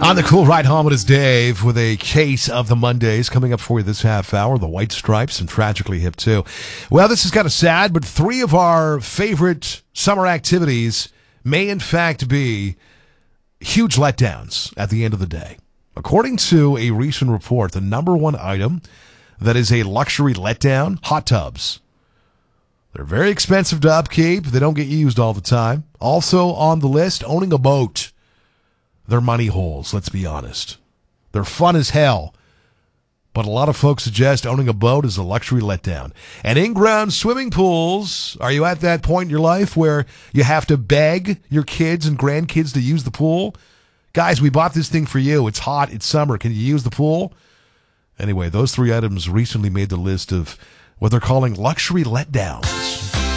On the Cool Ride Home, it is Dave with a case of the Mondays coming up for you this half hour. The White Stripes and Tragically Hip too. Well, this is kind of sad, but 3 of our favorite summer activities may in fact be huge letdowns at the end of the day. According to a recent report, the number one item that is a luxury letdown, hot tubs. They're very expensive to upkeep. They don't get used all the time. Also on the list, owning a boat. They're money holes, let's be honest. They're fun as hell. But a lot of folks suggest owning a boat is a luxury letdown. And in-ground swimming pools, are you at that point in your life where you have to beg your kids and grandkids to use the pool? Guys, we bought this thing for you. It's hot. It's summer. Can you use the pool? Anyway, those 3 items recently made the list of what they're calling luxury letdowns.